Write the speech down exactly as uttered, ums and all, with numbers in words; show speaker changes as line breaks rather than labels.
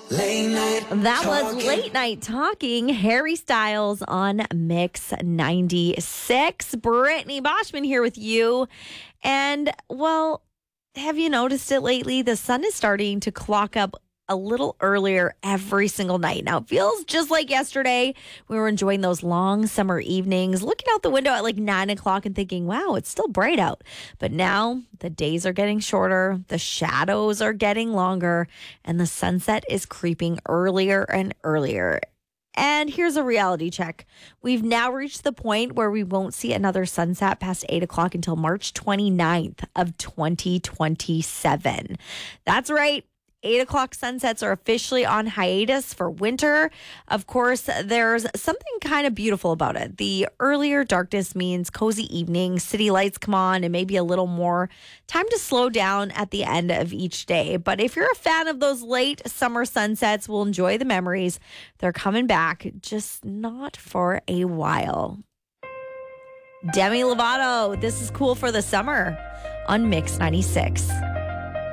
Late night
That was
talking.
Late Night Talking, Harry Styles on Mix ninety-six. Brittany Boschman here with you. And, well, have you noticed it lately? The sun is starting to clock up a little earlier every single night. Now, it feels just like yesterday. We were enjoying those long summer evenings, looking out the window at like nine o'clock and thinking, wow, it's still bright out. But now the days are getting shorter, the shadows are getting longer, and the sunset is creeping earlier and earlier. And here's a reality check. We've now reached the point where we won't see another sunset past eight o'clock until March twenty-ninth of twenty twenty-seven. That's right. Eight o'clock sunsets are officially on hiatus for winter. Of course, there's something kind of beautiful about it. The earlier darkness means cozy evenings, city lights come on, and maybe a little more time to slow down at the end of each day. But if you're a fan of those late summer sunsets, we'll enjoy the memories. They're coming back, just not for a while. Demi Lovato, this is Cool for the Summer on Mix ninety-six.